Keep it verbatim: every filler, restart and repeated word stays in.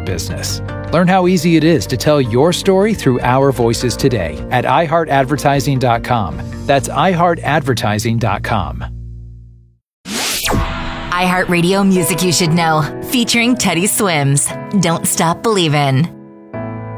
business. Learn how easy it is to tell your story through our voices today at i heart advertising dot com. That's i heart advertising dot com. iHeartRadio Music You Should Know, featuring Teddy Swims. Don't Stop Believin'.